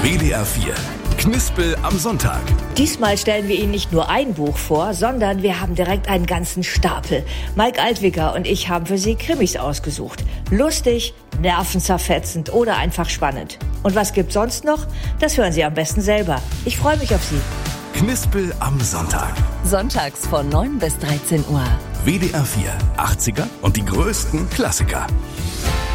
WDR 4. Knispel am Sonntag. Diesmal stellen wir Ihnen nicht nur ein Buch vor, sondern wir haben direkt einen ganzen Stapel. Mike Altwicker und ich haben für Sie Krimis ausgesucht. Lustig, nervenzerfetzend oder einfach spannend. Und was gibt's sonst noch? Das hören Sie am besten selber. Ich freue mich auf Sie. Knispel am Sonntag. Sonntags von 9 bis 13 Uhr. WDR 4. 80er und die größten Klassiker.